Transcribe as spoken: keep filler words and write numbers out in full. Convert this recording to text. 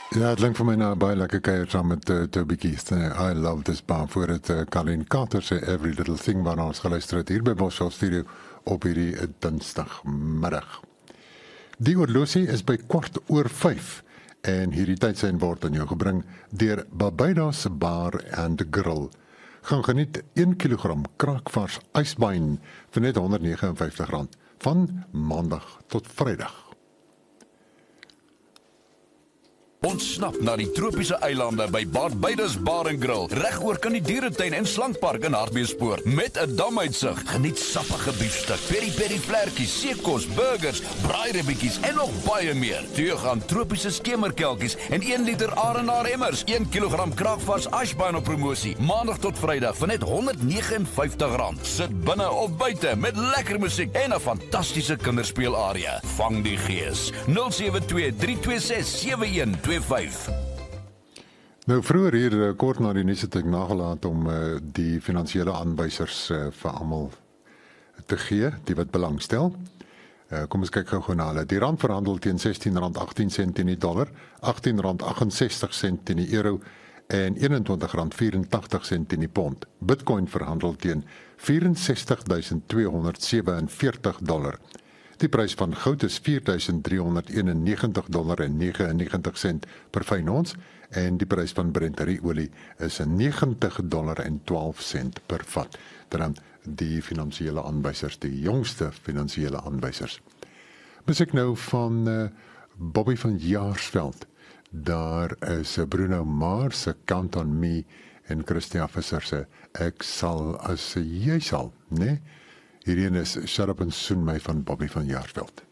Ja, het klink vir my na 'n baie lekker kuier saam met uh, Toby Keith. Uh, I love this bar voor het uh, Colleen Carter se Every Little Thing waarna ons geluister het hier by Bosveld Studio op hierdie uh, dinsdagmiddag. Die horlosie is by kwart oor vyf en hierdie tydsein word aan jou gebring deur Barbados Bar and Grill. Gaan geniet een kilogram kraakvars ysbein vir net honderd vyf nege nege rand van maandag tot Vrydag. Ontsnap na die tropiese eilande by Barbados Bar and Grill, reg oor kan die dieretuin en slankpark in Hartbeespoort, met 'n damuitsig. Geniet sappige biefstuk, peri-peri vlekkies, seekos, burgers, braairibbietjies en nog baie meer. Toe gaan tropiese skemerkelkies en een liter Arenaar emmers, een kilogram kraakvars ashbaan op promosie, maandag tot Vrydag vir net honderd vyf nege nege rand. Sit binne of buite met lekker musiek en 'n fantastiese kinderspeelarea. Vang die gees. nul sewe twee drie twee ses sewe een twee vyf. Nou vroeër hier kort na die nuus het ek nagelaat om uh, die finansiële aanwysers uh, vir almal te gee, die wat belangstel. Uh, kom ons kyk gou-gou na hulle. Die rand verhandel teen sestien rand agttien sent in die dollar, agttien rand agt ses sent in die euro en eenentwintig rand vyf agt sent in die pond. Bitcoin verhandel teen vyf ses duisend twee honderd sewe en veertig dollar. Die prys van goud is vier duisend drie honderd een en negentig dollar en negentig en negentig sent per fyn ons en die prys van Brent olie is negentig dollar en twaalf sent per vat. Dan die finansiële aanwysers, die jongste finansiële aanwysers. Musiek nou van uh, Bobby van Jaarsveld. Daar is Bruno Mars se Count on Me en Christian Visser se Ek sal as jy sal, né? Nee? Hierin is Shut Up and Soon My van Bobby van Jaarsveld.